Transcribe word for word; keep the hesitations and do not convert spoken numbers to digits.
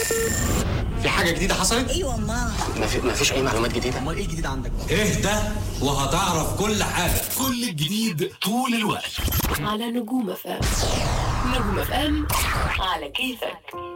في حاجة جديدة حصلت؟ ايوه ما ما في ما فيش أي معلومات جديدة. امال ايه جديد عندك بقى؟ اهدى وهتعرف كل حاجة. كل الجديد طول الوقت على نجوم اف ام. نجوم اف ام على كيفك.